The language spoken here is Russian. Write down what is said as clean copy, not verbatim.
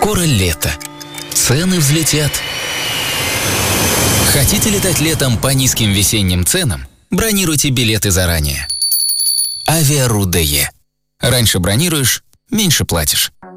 Скоро лето. Цены взлетят. Хотите летать летом по низким весенним ценам? Бронируйте билеты заранее. Авиа.ру.де. Раньше бронируешь, меньше платишь.